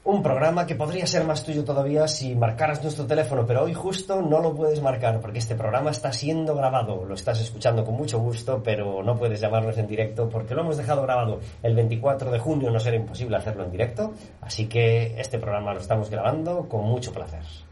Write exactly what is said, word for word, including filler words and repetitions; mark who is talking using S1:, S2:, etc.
S1: Un programa que podría ser más tuyo todavía si marcaras nuestro teléfono, pero hoy justo no lo puedes marcar porque este programa está siendo grabado. Lo estás escuchando con mucho gusto, pero no puedes llamarnos en directo porque lo hemos dejado grabado. El veinticuatro de junio nos era imposible hacerlo en directo, así que este programa lo estamos grabando con mucho placer.